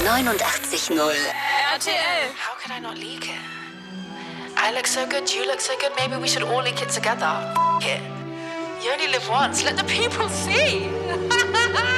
89.0 RTL. How could I not leak it? I look so good, you look so good, maybe we should all leak it together. F it. You only live once, let the people see.